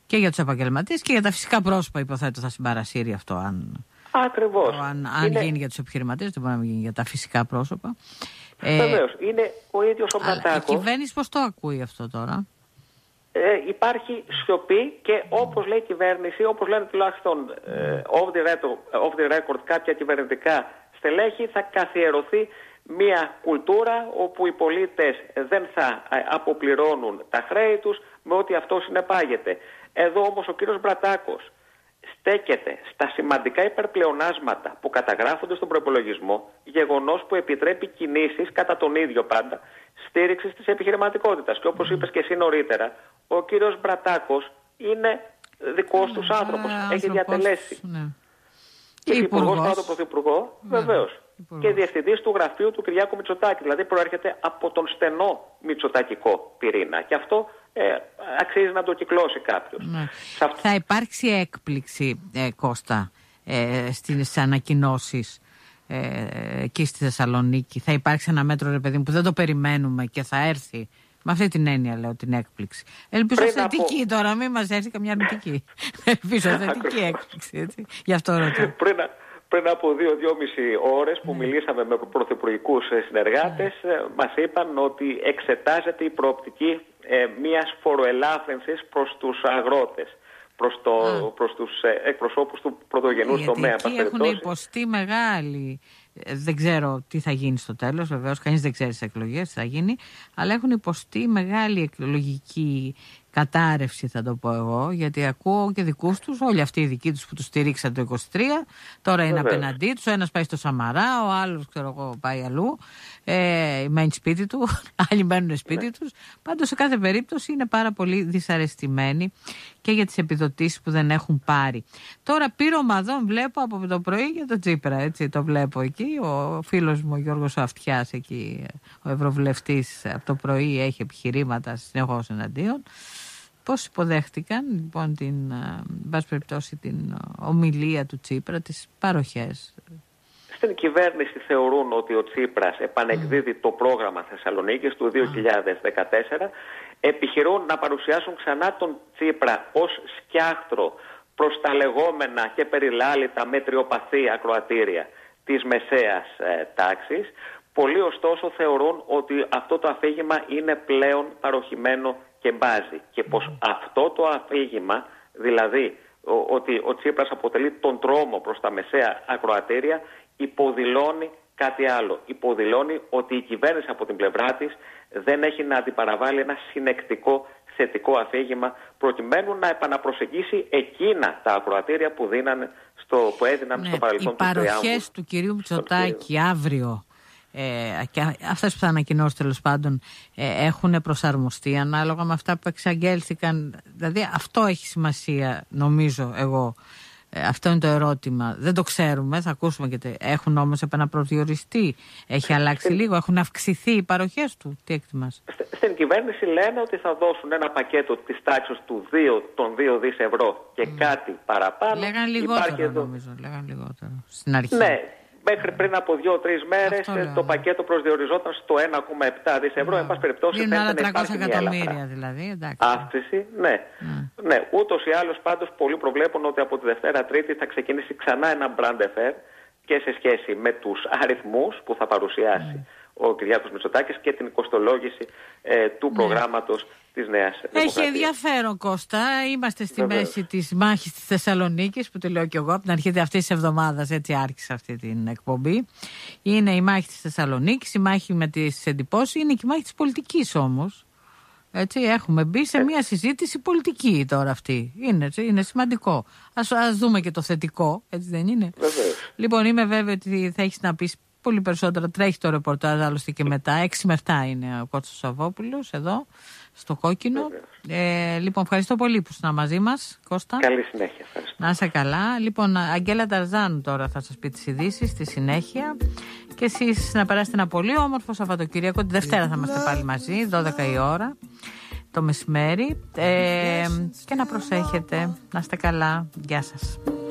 Και για τους επαγγελματίες και για τα φυσικά πρόσωπα, υποθέτω θα συμπαρασύρει αυτό. Ακριβώς. Αν γίνει για τους επιχειρηματίες, δεν μπορεί να γίνει για τα φυσικά πρόσωπα. Βεβαίως. Είναι ο ίδιος ο Μπρατάκος. Η κυβέρνηση πώς το ακούει αυτό τώρα? Υπάρχει σιωπή και όπως λέει η κυβέρνηση, όπως λένε τουλάχιστον off the record κάποια κυβερνητικά στελέχη, θα καθιερωθεί μια κουλτούρα όπου οι πολίτες δεν θα αποπληρώνουν τα χρέη τους με ό,τι αυτό συνεπάγεται. Εδώ όμως ο κύριος Μπρατάκος στέκεται στα σημαντικά υπερπλεονάσματα που καταγράφονται στον προϋπολογισμό, γεγονός που επιτρέπει κινήσεις κατά τον ίδιο πάντα στήριξης της επιχειρηματικότητας. Και όπως είπες και εσύ νωρίτερα, ο κύριος Μπρατάκος είναι δικός τους άνθρωπος, έχει διατελέσει. Και υπουργός παρά τον Πρωθυπουργό, βεβαίως. Και διευθυντής του γραφείου του Κυριάκου Μητσοτάκη. Δηλαδή προέρχεται από τον στενό μητσοτακικό πυρήνα. Και αυτό αξίζει να το κυκλώσει κάποιος. Θα υπάρξει έκπληξη, Κώστα, στις ανακοινώσεις εκεί στη Θεσσαλονίκη? Θα υπάρξει ένα μέτρο, ρε παιδί μου, που δεν το περιμένουμε και θα έρθει? Με αυτή την έννοια λέω την έκπληξη. Ελπίζω θετική τώρα, μην μας έρθει καμιά αρνητική. Ελπίζω θετική έκπληξη, έτσι. Γι' αυτό ρωτώ. Πριν από 2-2,5 ώρες που μιλήσαμε με πρωθυπουργικούς συνεργάτες, μας είπαν ότι εξετάζεται η προοπτική μιας φοροελάφρυνσης προς τους αγρότες, προς τους εκπροσώπους του πρωτογενούς τομέα. Γιατί έχουν υποστεί μεγάλη... Δεν ξέρω τι θα γίνει στο τέλος, βεβαίως κανείς δεν ξέρει στις εκλογές τι θα γίνει, αλλά έχουν υποστεί μεγάλη εκλογική κατάρρευση, θα το πω εγώ, γιατί ακούω και δικούς τους, όλοι αυτοί οι δικοί τους που τους στηρίξαν το 23, τώρα είναι απέναντί τους, ο ένας πάει στο Σαμαρά, ο άλλος ξέρω εγώ πάει αλλού, μένει σπίτι του, άλλοι μένουν σπίτι τους. Πάντως σε κάθε περίπτωση είναι πάρα πολύ δυσαρεστημένοι και για τις επιδοτήσεις που δεν έχουν πάρει. Τώρα πήρε ομαδόν, βλέπω από το πρωί για το Τσίπρα, έτσι το βλέπω εκεί, ο φίλος μου ο Γιώργος Αυτιάς εκεί, ο ευρωβουλευτής, από το πρωί έχει επιχειρήματα συνεχώς εναντίον. Πώς υποδέχτηκαν λοιπόν την ομιλία του Τσίπρα, τις παροχές? Στην κυβέρνηση θεωρούν ότι ο Τσίπρας επανεκδίδει το πρόγραμμα Θεσσαλονίκης του 2014. Επιχειρούν να παρουσιάσουν ξανά τον Τσίπρα ως σκιάχτρο προς τα λεγόμενα και περιλάλητα μετριοπαθή ακροατήρια της μεσαίας τάξης. Πολλοί ωστόσο θεωρούν ότι αυτό το αφήγημα είναι πλέον παροχημένο και μπάζει και πως αυτό το αφήγημα, δηλαδή ότι ο Τσίπρας αποτελεί τον τρόμο προς τα μεσαία ακροατήρια, υποδηλώνει κάτι άλλο. Υποδηλώνει ότι η κυβέρνηση από την πλευρά της δεν έχει να αντιπαραβάλει ένα συνεκτικό θετικό αφήγημα προκειμένου να επαναπροσεγγίσει εκείνα τα ακροατήρια που έδιναν στο παρελθόν. Οι παροχές του κυρίου Μητσοτάκη αύριο και αυτές που θα ανακοινώσει τέλος πάντων έχουν προσαρμοστεί ανάλογα με αυτά που εξαγγέλθηκαν? Δηλαδή αυτό έχει σημασία, νομίζω εγώ. Αυτό είναι το ερώτημα. Δεν το ξέρουμε, θα ακούσουμε και έχουν όμως επαναπροσδιοριστεί. Έχει αλλάξει λίγο, έχουν αυξηθεί οι παροχές του? Τι εκτιμάς? Στην κυβέρνηση λένε ότι θα δώσουν ένα πακέτο της τάξης των 2 δις ευρώ και κάτι παραπάνω. Λέγαν λιγότερο νομίζω, λέγαν λιγότερο στην αρχή. Ναι. Μέχρι πριν από 2-3 μέρες το πακέτο προσδιοριζόταν στο 1,7 δις ευρώ. Εν πάση περιπτώσει, είναι άλλα 300 εκατομμύρια δηλαδή. Εντάξει. Αύξηση, ναι. Ούτως ή άλλως πάντως πολλοί προβλέπουν ότι από τη Δευτέρα Τρίτη θα ξεκινήσει ξανά ένα brand affair και σε σχέση με τους αριθμούς που θα παρουσιάσει ο Κυριάκος Μητσοτάκης και την κοστολόγηση του προγράμματος της Νέας Δημοκρατίας. Έχει ενδιαφέρον, Κώστα. Είμαστε στη μέση της μάχης της Θεσσαλονίκης, που το λέω και εγώ από την αρχή αυτής της εβδομάδας, έτσι άρχισα αυτή την εκπομπή. Είναι η μάχη της Θεσσαλονίκης, η μάχη με τις εντυπώσεις, είναι και η μάχη της πολιτικής όμως. Έτσι, έχουμε μπει σε μια συζήτηση πολιτική τώρα αυτή. Είναι σημαντικό. Ας δούμε και το θετικό, έτσι δεν είναι? Βεβαίως. Λοιπόν, είμαι βέβαιη ότι θα έχεις να πεις πολύ περισσότερα. Τρέχει το ρεπορτάζ άλλωστε και μετά. 6 με 7 είναι ο Κώστας Σαββόπουλος εδώ στο Κόκκινο. Λοιπόν, ευχαριστώ πολύ που ήσουν μαζί μας, Κώστα. Καλή συνέχεια. Ευχαριστώ. Να είσαι καλά. Λοιπόν, Αγγέλα Ταρζάνου τώρα θα σας πει τις ειδήσεις στη συνέχεια. Και εσείς να περάσετε ένα πολύ όμορφο Σαββατοκύριακο. Τη Δευτέρα θα είμαστε πάλι μαζί, 12 η ώρα το μεσημέρι. Και να προσέχετε. Να είστε καλά. Γεια σας.